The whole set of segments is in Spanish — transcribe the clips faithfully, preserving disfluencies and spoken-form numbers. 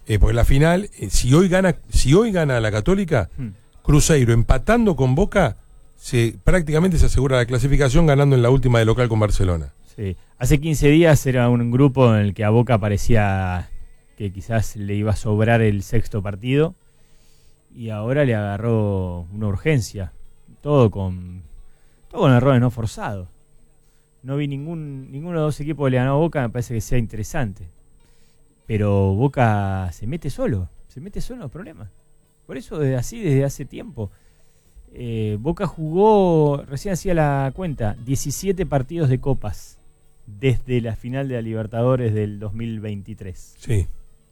Eh, porque la final, eh, si hoy gana, si hoy gana la Católica, hmm. Cruzeiro empatando con Boca, se prácticamente se asegura la clasificación ganando en la última de local con Barcelona. Sí. Hace quince días era un grupo en el que a Boca parecía que quizás le iba a sobrar el sexto partido y ahora le agarró una urgencia. Todo con, todo con errores no forzados. No vi ningún ninguno de los dos equipos que le ganó a Boca, me parece que sea interesante. Pero Boca se mete solo, se mete solo en los problemas. Por eso desde así, desde hace tiempo. Eh, Boca jugó, recién hacía la cuenta, diecisiete partidos de copas desde la final de la Libertadores del dos mil veintitrés. Sí.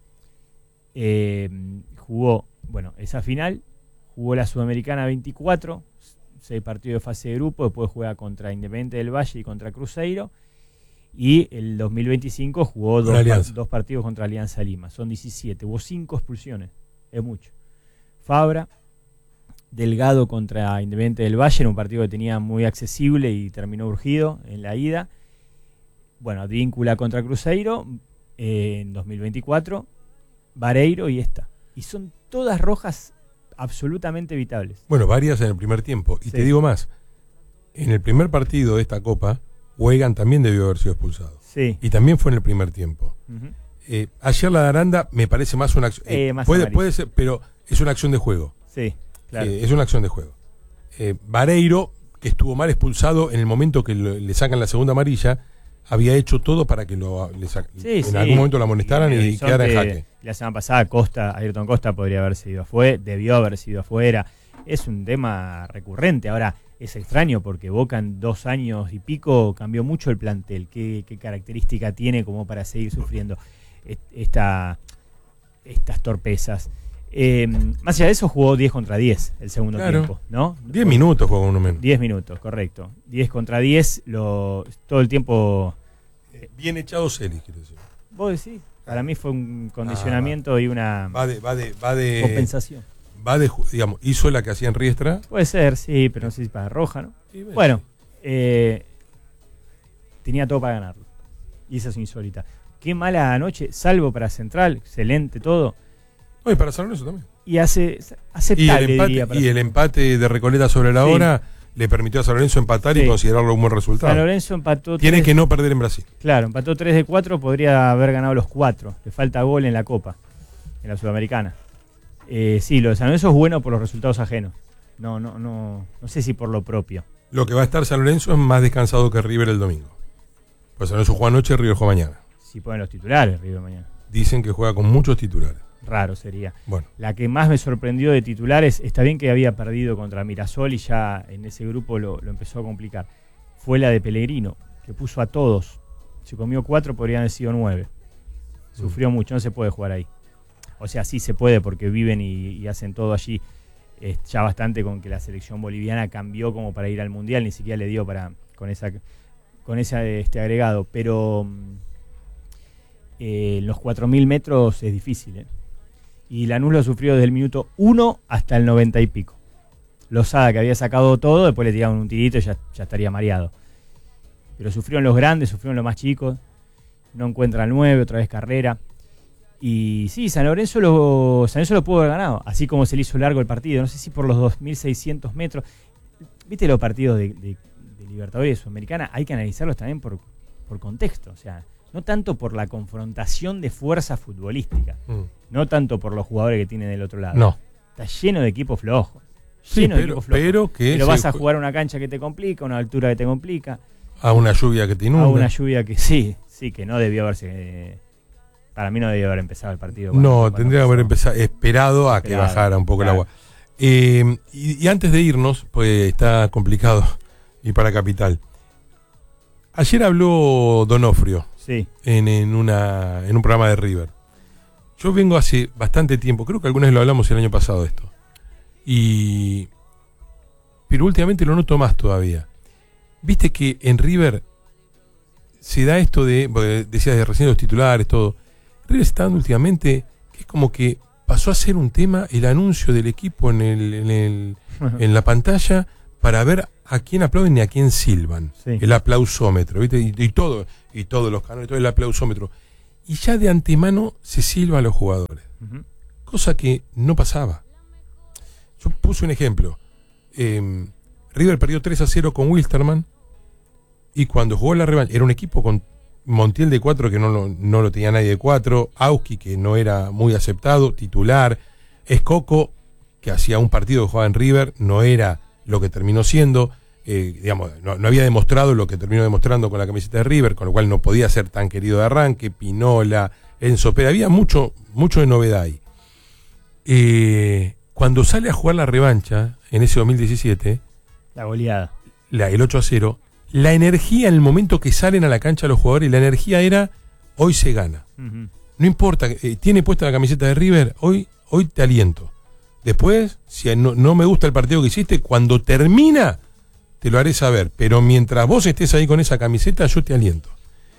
Eh, jugó, bueno, esa final, jugó la Sudamericana veinticuatro, seis partidos de fase de grupo, después juega contra Independiente del Valle y contra Cruzeiro, y el dos mil veinticinco jugó dos, par- dos partidos contra Alianza Lima, son diecisiete, hubo cinco expulsiones, es mucho. Fabra, Delgado contra Independiente del Valle, en un partido que tenía muy accesible y terminó urgido en la ida. Bueno, Advíncula contra Cruzeiro eh, en dos mil veinticuatro, Vareiro y esta. Y son todas rojas absolutamente evitables. Bueno, varias en el primer tiempo. Y sí. te digo más, en el primer partido de esta Copa, Weigand también debió haber sido expulsado. Sí. Y también fue en el primer tiempo. Uh-huh. Eh, ayer la de Aranda me parece más una acción. Eh, eh, puede, puede ser, pero es una acción de juego. Sí, claro. Eh, es una acción de juego. Eh, Vareiro, que estuvo mal expulsado en el momento que lo, le sacan la segunda amarilla, había hecho todo para que lo le sac- sí, en sí. algún momento lo amonestaran y, y quedara en jaque. La semana pasada Costa, Ayrton Costa podría haberse ido afuera, debió haber sido afuera. Es un tema recurrente. Ahora, es extraño porque Boca en dos años y pico cambió mucho el plantel. ¿Qué, qué característica tiene como para seguir sufriendo esta, estas torpezas? Eh, más allá de eso, jugó diez contra diez el segundo claro. tiempo, ¿no? diez minutos jugó uno menos. diez minutos, correcto. diez contra diez, lo, todo el tiempo... Eh, bien echado Celis, quiero decir. Vos decís, para mí fue un condicionamiento ah, y una va de, va de, va de, compensación. Va de, digamos, hizo la que hacía en Riestra. Puede ser, sí, pero no sé si para roja, ¿no? Sí, bueno, bueno eh, tenía todo para ganarlo. Y esa es insólita. Qué mala noche, salvo para Central, excelente todo. No, y para San Lorenzo también. Y hace aceptable, y el empate, diría, para y el empate de Recoleta sobre la sí. hora le permitió a San Lorenzo empatar sí. y considerarlo un buen resultado. San Lorenzo empató. Tiene tres, que no perder en Brasil. Claro, empató tres de cuatro, podría haber ganado los cuatro. Le falta gol en la Copa, en la Sudamericana. Eh, sí, lo de San Lorenzo es bueno por los resultados ajenos. No, no, no, no sé si por lo propio. Lo que va a estar San Lorenzo es más descansado que River el domingo. Pues San Lorenzo juega anoche y River juega mañana. Si ponen los titulares, River mañana. Dicen que juega con muchos titulares. Raro sería. Bueno. La que más me sorprendió de titulares, está bien que había perdido contra Mirasol y ya en ese grupo lo, lo empezó a complicar, fue la de Pellegrino, que puso a todos. Se comió cuatro, podrían haber sido nueve. Sufrió mm. mucho, no se puede jugar ahí. O sea, sí se puede porque viven y, y hacen todo allí. Eh, ya bastante con que la selección boliviana cambió como para ir al Mundial, ni siquiera le dio para con esa con ese este agregado. Pero eh, los cuatro mil metros es difícil, ¿eh? Y Lanús lo sufrió desde el minuto uno hasta el noventa y pico. Lozada, que había sacado todo, después le tiraron un tirito y ya, ya estaría mareado. Pero sufrieron los grandes, sufrieron los más chicos. No encuentra el nueve, otra vez Carrera. Y sí, San Lorenzo lo, San Lorenzo lo pudo haber ganado, así como se le hizo largo el partido. No sé si por los dos mil seiscientos metros. ¿Viste los partidos de, de, de Libertadores Sudamericana? Hay que analizarlos también por, por contexto. O sea, no tanto por la confrontación de fuerza futbolística. Mm. No tanto por los jugadores que tienen del otro lado. No. Está lleno de equipos flojos. Sí, lleno pero, de equipos flojos. Pero, que pero vas a jugar a una cancha que te complica, a una altura que te complica. A una lluvia que te inunda. A una lluvia que sí, sí, que no debió haberse... Eh, para mí no debió haber empezado el partido. Cuando, no, cuando tendría que haber empezado, esperado a esperado, que bajara un poco claro. el agua. Eh, y, y antes de irnos, pues está complicado ir para Capital. Ayer habló Donofrio sí. en, en, una, en un programa de River. Yo vengo hace bastante tiempo, creo que alguna vez lo hablamos el año pasado esto. Y pero últimamente lo noto más todavía. Viste que en River se da esto de, porque decías de recién los titulares, todo. River está dando últimamente que es como que pasó a ser un tema el anuncio del equipo en el, en, el, en la pantalla para ver a quién aplauden y a quién silban. Sí. El aplausómetro, ¿viste? Y, y todo, y todos los canales, todo el aplausómetro. y ya de antemano se silba a los jugadores. Uh-huh. Cosa que no pasaba. Yo puse un ejemplo. Eh, River perdió tres a cero con Wilstermann, y cuando jugó la revancha, era un equipo con Montiel de cuatro que no lo, no lo tenía nadie de cuatro, Auski que no era muy aceptado, titular, Escoco que hacía un partido que jugaba en River, no era lo que terminó siendo, eh, digamos, no, no había demostrado lo que terminó demostrando con la camiseta de River, con lo cual no podía ser tan querido de arranque, Pinola, Enzo Pérez, había mucho, mucho de novedad ahí. Eh, cuando sale a jugar la revancha, en ese dos mil diecisiete, la goleada, la, el ocho a cero, la energía en el momento que salen a la cancha los jugadores, la energía era, hoy se gana. Uh-huh. No importa, eh, tiene puesta la camiseta de River, hoy, hoy te aliento. Después, si no, no me gusta el partido que hiciste, cuando termina, te lo haré saber. Pero mientras vos estés ahí con esa camiseta, yo te aliento.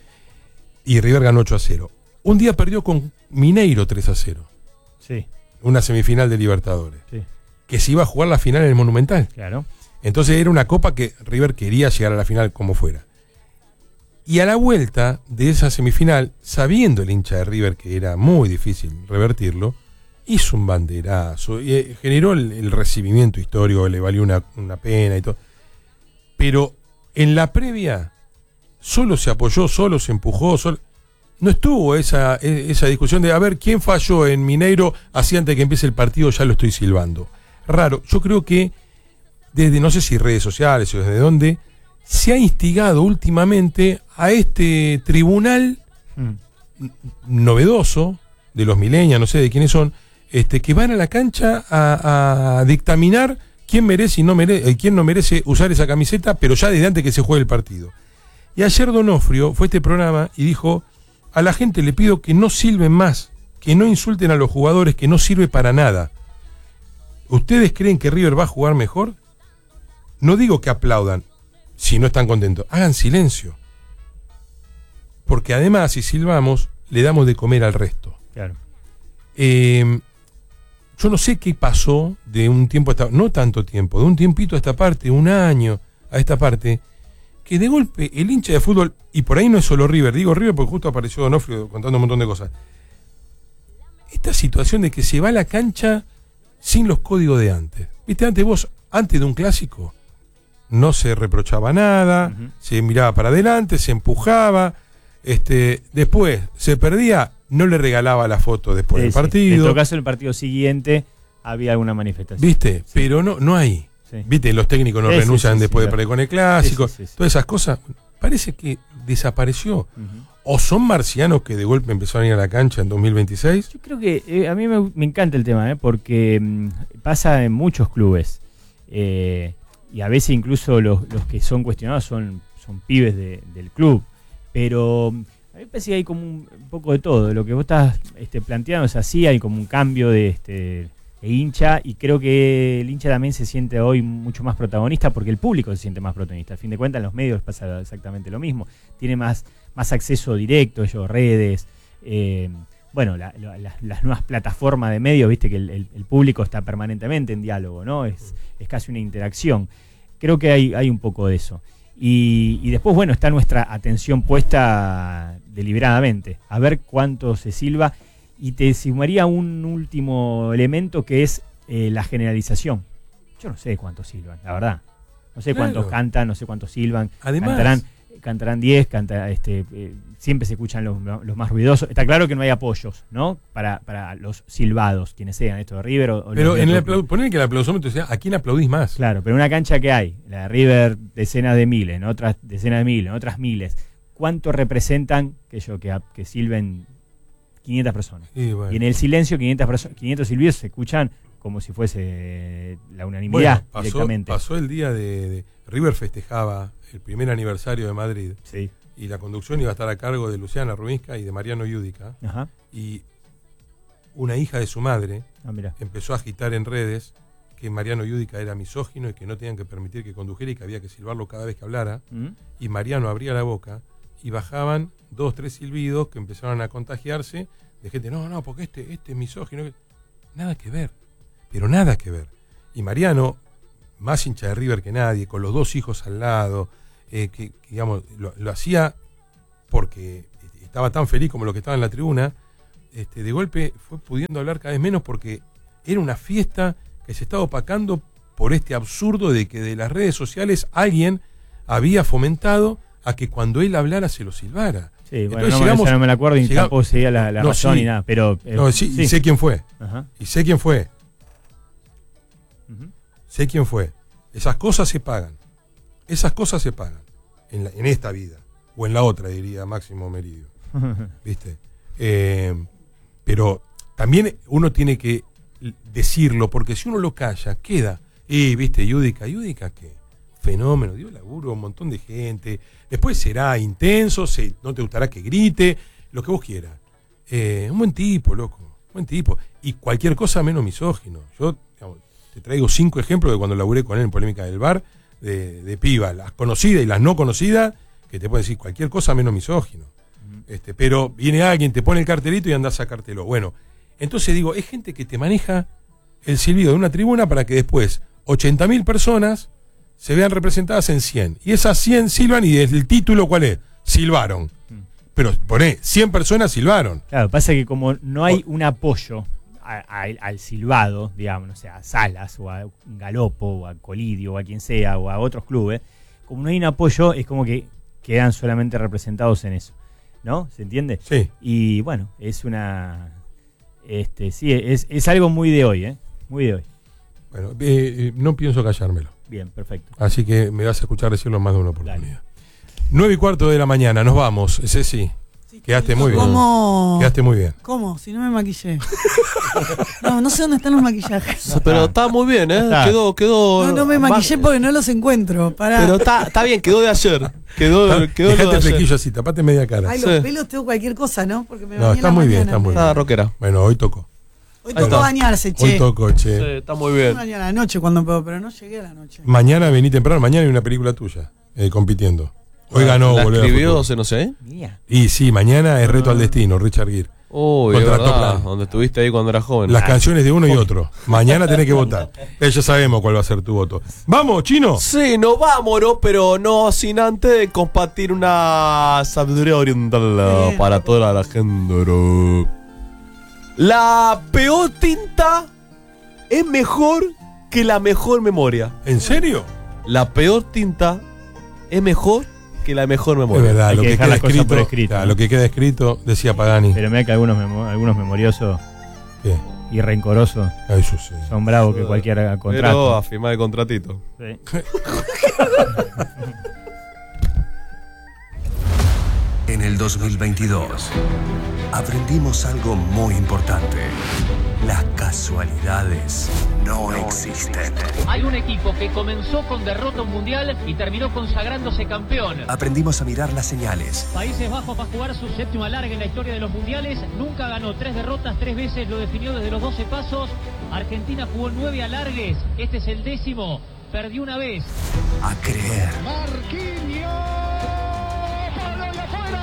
Y River ganó ocho a cero. Un día perdió con Mineiro tres a cero. Sí. Una semifinal de Libertadores. Sí. Que se iba a jugar la final en el Monumental. Claro. Entonces era una copa que River quería llegar a la final como fuera. Y a la vuelta de esa semifinal, sabiendo el hincha de River que era muy difícil revertirlo, hizo un banderazo, y eh, generó el, el recibimiento histórico, le valió una, una pena y todo. Pero en la previa, solo se apoyó, solo se empujó, solo... no estuvo esa, esa discusión de a ver quién falló en Mineiro, así antes de que empiece el partido ya lo estoy silbando. Raro, yo creo que desde no sé si redes sociales o desde dónde, se ha instigado últimamente a este tribunal mm. novedoso de los millennials, no sé de quiénes son, este, que van a la cancha a, a dictaminar quién merece y no merece, quién no merece usar esa camiseta, pero ya desde antes que se juegue el partido. Y ayer Donofrio fue a este programa y dijo, a la gente le pido que no silben más, que no insulten a los jugadores, que no sirve para nada. ¿Ustedes creen que River va a jugar mejor? No digo que aplaudan, si no están contentos, hagan silencio. Porque además, si silbamos, le damos de comer al resto. Claro. Eh, yo no sé qué pasó de un tiempo a esta, no tanto tiempo, de un tiempito a esta parte, un año a esta parte, que de golpe el hincha de fútbol, y por ahí no es solo River, digo River porque justo apareció Donofrio contando un montón de cosas, esta situación de que se va a la cancha sin los códigos de antes. Viste, antes vos, antes de un clásico, no se reprochaba nada, uh-huh. se miraba para adelante, se empujaba, este, después se perdía, no le regalaba la foto después sí, del partido. En todo caso, en el partido siguiente había alguna manifestación. ¿Viste? Sí. Pero no, no hay. Sí. ¿Viste? Los técnicos no sí, renuncian sí, sí, después sí, de perder con el clásico. Sí, sí, sí, sí. Todas esas cosas, parece que desapareció. Uh-huh. ¿O son marcianos que de golpe empezaron a ir a la cancha en dos mil veintiséis? Yo creo que eh, a mí me, me encanta el tema, ¿eh? Porque mmm, pasa en muchos clubes. Eh, y a veces incluso los, los que son cuestionados son, son pibes de, del club. Pero a mí me parece que hay como un, un poco de todo. Lo que vos estás este, planteando es así, hay como un cambio de, este, de hincha, y creo que el hincha también se siente hoy mucho más protagonista porque el público se siente más protagonista. A fin de cuentas, en los medios pasa exactamente lo mismo. Tiene más, más acceso directo, ellos, redes, eh, bueno, la, la, la, las nuevas plataformas de medios, viste que el, el, el público está permanentemente en diálogo, ¿no? Es, es casi una interacción. Creo que hay, hay un poco de eso. Y, y después, bueno, está nuestra atención puesta deliberadamente, a ver cuánto se silba. Y te sumaría un último elemento que es eh, la generalización. Yo no sé cuántos silban, la verdad. No sé claro. cuántos cantan, no sé cuántos silban. Además, cantarán, cantarán diez, canta, este, eh, siempre se escuchan los, los más ruidosos. Está claro que no hay apoyos, ¿no? Para, para los silbados, quienes sean, esto de River o, o pero en el aplau- poner que el aplausómetro sea ¿a quién aplaudís más? Claro, pero una cancha que hay, la de River, decenas de miles, en otras decenas de miles, en otras miles. ¿Cuánto representan que yo que, que silben quinientas personas? Sí, bueno. Y en el silencio quinientas, perso- quinientos silbidos se escuchan como si fuese la unanimidad bueno, pasó, directamente. Pasó el día de, de River festejaba el primer aniversario de Madrid. Sí. Y la conducción iba a estar a cargo de Luciana Rubinska y de Mariano Yudica. Ajá. Y una hija de su madre ah, mira. empezó a agitar en redes que Mariano Yudica era misógino y que no tenían que permitir que condujera y que había que silbarlo cada vez que hablara. ¿Mm? Y Mariano abría la boca y bajaban dos, tres silbidos que empezaron a contagiarse de gente, no, no, porque este, este es misógino. Nada que ver, pero nada que ver. Y Mariano, más hincha de River que nadie, con los dos hijos al lado, eh, que, que digamos, lo, lo hacía porque estaba tan feliz como los que estaban en la tribuna, este, de golpe fue pudiendo hablar cada vez menos porque era una fiesta que se estaba opacando por este absurdo de que de las redes sociales alguien había fomentado a que cuando él hablara se lo silbara. Sí, bueno, Entonces, no, llegamos, no me la acuerdo y llegamos, tampoco seguía la, la no, razón sí, ni nada, pero... Eh, no, sí, sí. Y sé quién fue. Ajá. Y sé quién fue. Uh-huh. Sé quién fue. Esas cosas se pagan. Esas cosas se pagan. En, la, en esta vida. O en la otra, diría Máximo Meridio. ¿Viste? Eh, pero también uno tiene que decirlo, porque si uno lo calla, queda. Y, ¿viste? Yudica, Yudica, ¿qué? Fenómeno, dio laburo a un montón de gente. Después será intenso, se, no te gustará que grite, lo que vos quieras. Eh, un buen tipo, loco. Un buen tipo. Y cualquier cosa menos misógino. Yo digamos, te traigo cinco ejemplos de cuando laburé con él en Polémica del Bar, de, de piba, las conocidas y las no conocidas, que te pueden decir cualquier cosa menos misógino. Uh-huh. Este, pero viene alguien, te pone el cartelito y andás a sacártelo. Bueno, entonces digo, es gente que te maneja el silbido de una tribuna para que después ochenta mil personas se vean representadas en cien. Y esas cien silban y el título, ¿cuál es? Silbaron. Hmm. Pero poné, cien personas silbaron. Claro, pasa que como no hay un apoyo a, a, al silbado, digamos, o sea, a Salas o a Galopo o a Colidio o a quien sea o a otros clubes, como no hay un apoyo es como que quedan solamente representados en eso, ¿no? ¿Se entiende? Sí. Y bueno, es una... este sí, es, es algo muy de hoy, ¿eh? Muy de hoy. Bueno, eh, no pienso callármelo. Bien, perfecto. Así que me vas a escuchar decirlo más de una oportunidad. Dale. Nueve y cuarto de la mañana, nos vamos. Ceci, sí, quedaste muy bien. ¿Cómo? Quedaste muy bien. ¿Cómo? Si no me maquillé. No, no sé dónde están los maquillajes. No, pero está muy bien, ¿eh? Está. Quedó, quedó. No, no me maquillé porque no los encuentro. Pará. Pero está, está bien, quedó de ayer. Quedó, quedó Dejate el flequillo así, tapate media cara. Ay, los sí. pelos tengo cualquier cosa, ¿no? Porque me no, está muy bien, está muy bien. Está rockera. Bueno, hoy tocó. Hoy tocó bañarse, che. Hoy tocó, che. Sí, está muy bien. Mañana a la noche cuando puedo, pero no llegué a la noche. Mañana vení temprano, mañana hay una película tuya, eh, compitiendo. Hoy ah, ganó ¿La Volver escribió, se no sé? Mía. Y sí, mañana es Reto al Destino, Richard Gere. Uy, oh, verdad, donde estuviste ahí cuando eras joven. Las ah. canciones de uno y otro. Mañana tenés que votar. Eh, ya sabemos cuál va a ser tu voto. ¿Vamos, Chino? Sí, nos vamos, ¿no? Pero no sin antes compartir una sabiduría oriental sí. para toda la gente, ¿no? La peor tinta es mejor que la mejor memoria. ¿En serio? La peor tinta es mejor que la mejor memoria. Es verdad, Hay lo que que, dejar queda las cosas escrito, por escrito, claro, ¿no? Lo que queda escrito, decía Pagani. Pero mira que algunos, memo algunos memoriosos ¿Qué? y rencorosos Eso sí. son bravos que cualquier contrato. Pero a firmar el contratito. Sí. En el dos mil veintidós aprendimos algo muy importante. Las casualidades no existen. Hay un equipo que comenzó con derrota mundial y terminó consagrándose campeón. Aprendimos a mirar las señales. Países Bajos va a jugar su séptimo alargue en la historia de los mundiales. Nunca ganó tres derrotas, tres veces lo definió desde los doce pasos. Argentina jugó nueve alargues. Este es el décimo. Perdió una vez. A creer. Marquinhos. ¡Para y afuera!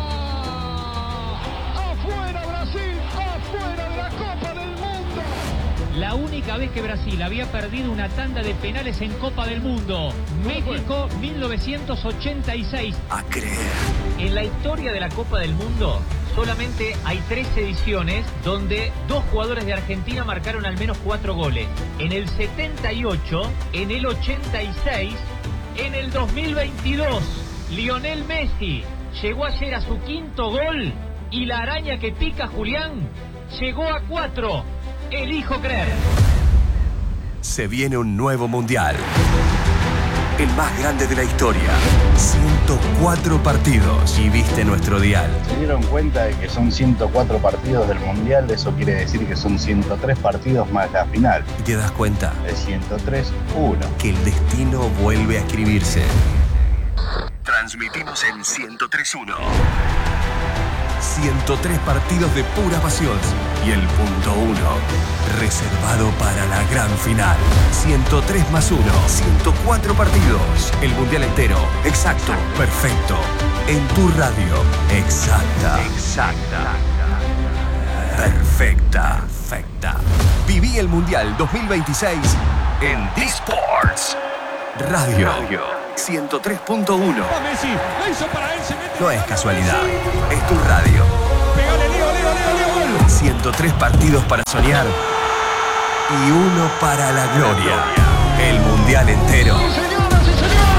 ¡Afuera Brasil! ¡Afuera de la Copa del Mundo! La única vez que Brasil había perdido una tanda de penales en Copa del Mundo. México, mil novecientos ochenta y seis. A creer. En la historia de la Copa del Mundo solamente hay tres ediciones donde dos jugadores de Argentina marcaron al menos cuatro goles. En el setenta y ocho, en el ochenta y seis, en el dos mil veintidós. Lionel Messi llegó ayer a su quinto gol y la araña que pica Julián llegó a cuatro. Elijo creer. Se viene un nuevo mundial. El más grande de la historia. ciento cuatro partidos. Y viste nuestro dial. Se dieron cuenta de que son ciento cuatro partidos del mundial. Eso quiere decir que son ciento tres partidos más la final. Y te das cuenta. De ciento tres, uno. Que el destino vuelve a escribirse. Transmitimos en ciento tres uno. ciento tres partidos de pura pasión. Y el punto uno, reservado para la gran final. ciento tres más uno, ciento cuatro partidos. El mundial entero, exacto, perfecto. En tu radio, exacta. Exacta. Perfecta. Perfecta. Viví el mundial dos mil veintiséis en D-Sports. Radio. ciento tres punto uno. Va Messi, la hizo para él, se mete. No es casualidad, es tu radio. Pegale, Leo, Leo, Leo, Leo, gol. ciento tres partidos para soñar y uno para la gloria. El mundial entero Sí, señoras y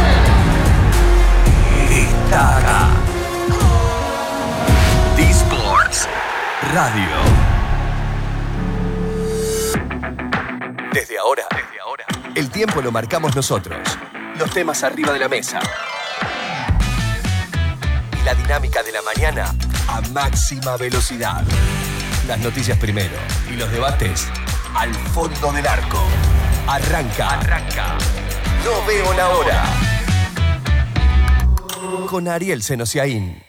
señores. está acá. D-Sports Radio. Desde ahora, desde ahora, el tiempo lo marcamos nosotros. Los temas arriba de la mesa. Y la dinámica de la mañana a máxima velocidad. Las noticias primero y los debates al fondo del arco. Arranca, arranca. No veo la hora. Con Ariel Senosiaín.